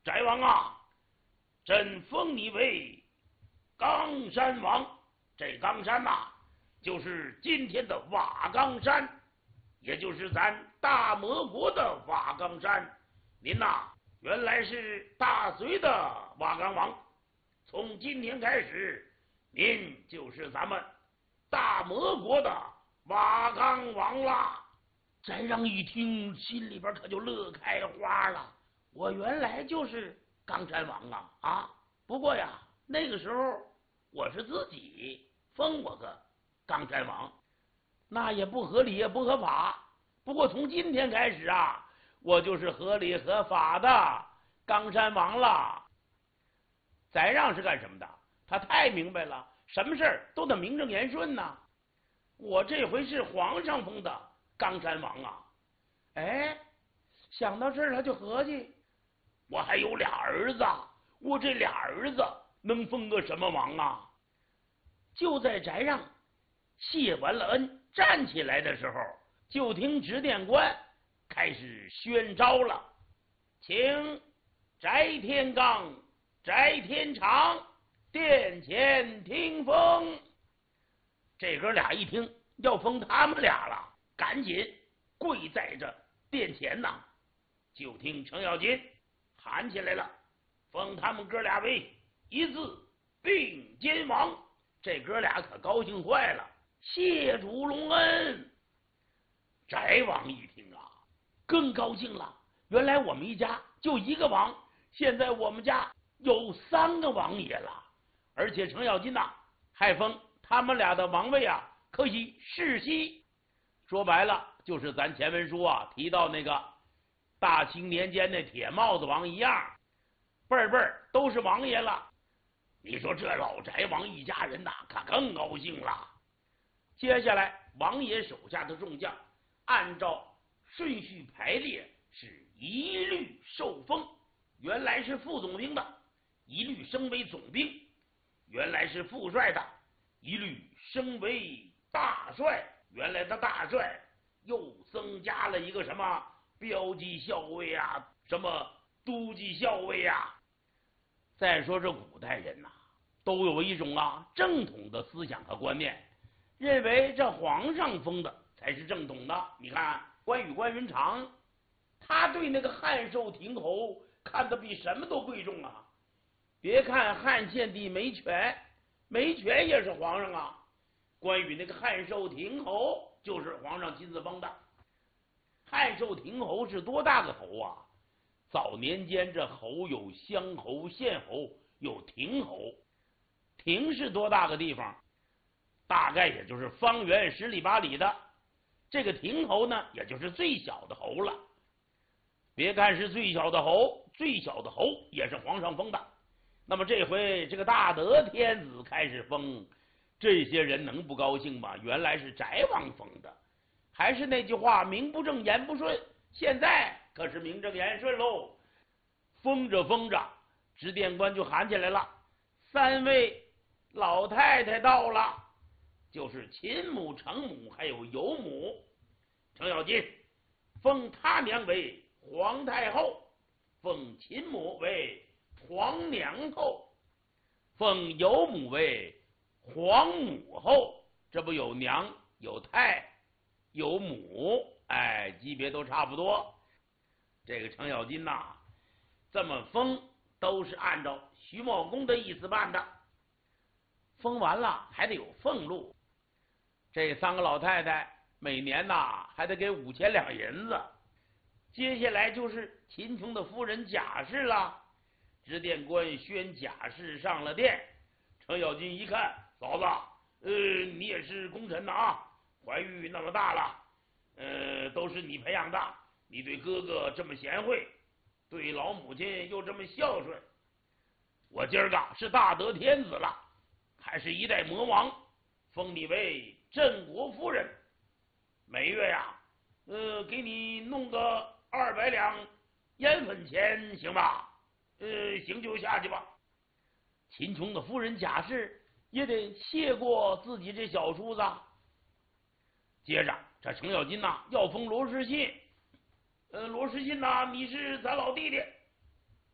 翟王啊，朕封你为冈山王。这冈山呐，就是今天的瓦岗山，也就是咱大魔国的瓦岗山。您呐，原来是大隋的瓦岗王，从今天开始，您就是咱们大魔国的瓦岗王啦。翟让一听，心里边可就乐开花了。我原来就是冈山王啊！不过呀，那个时候我是自己封我个冈山王，那也不合理也不合法。不过从今天开始啊，我就是合理合法的冈山王了。翟让是干什么的？他太明白了，什么事儿都得名正言顺呐。我这回是皇上封的冈山王啊！哎，想到这儿他就合计，我还有俩儿子，我这俩儿子能封个什么王啊？就在翟让谢完了恩站起来的时候，就听执殿官开始宣召了，请翟天罡、翟天长殿前听封。这哥俩一听要封他们俩了，赶紧跪在这殿前呐，就听程咬金喊起来了，封他们哥俩为一字并肩王。这哥俩可高兴坏了，谢主隆恩。翟王一听啊，更高兴了，原来我们一家就一个王，现在我们家有3个王爷了，而且程咬金呐还封他们俩的王位啊，可以世袭。说白了，就是咱前文书啊提到那个大清年间那铁帽子王一样，辈儿都是王爷了。你说这老翟王一家人呐，可更高兴了。接下来，王爷手下的众将按照顺序排列，是一律受封。原来是副总兵的，一律升为总兵；原来是副帅的，一律升为大帅。原来的大帅又增加了一个什么标记校尉啊，什么都记校尉啊。再说这古代人呐，都有一种正统的思想和观念，认为这皇上封的才是正统的。你看关羽关云长，他对那个汉寿亭侯看得比什么都贵重啊。别看汉献帝没权也是皇上啊。关羽那个汉寿亭侯就是皇上亲自封的。汉寿亭侯是多大个侯啊？早年间这侯有乡侯、县侯，有亭侯。亭是多大个地方？大概也就是方圆10里8里的。这个亭侯呢，也就是最小的侯了。别看是最小的侯，最小的侯也是皇上封的。那么这回这个大德天子开始封，这些人能不高兴吗？原来是翟王封的。还是那句话，名不正言不顺，现在可是名正言顺喽。封着封着，执殿官就喊起来了：3位老太太到了，就是秦母、程母还有尤母。程咬金封他娘为皇太后，封秦母为皇娘后，封尤母为皇母后。这不有娘有太有母，级别都差不多。这个程咬金呐，这么封都是按照徐茂公的意思办的。封完了还得有俸禄，这3个老太太每年呐还得给5000两银子。接下来就是秦琼的夫人贾氏了。执殿官宣贾氏上了殿。程咬金一看，嫂子，你也是功臣呐啊，怀玉那么大了，都是你培养的，你对哥哥这么贤惠，对老母亲又这么孝顺，我今儿个是大得天子了，还是一代魔王，封你为镇国夫人，每月呀，给你弄个200两烟粉钱，行吧？行就下去吧。秦琼的夫人贾氏也得谢过自己这小叔子。接着这程咬金呐要封罗士信，罗士信呐，你是咱老弟弟，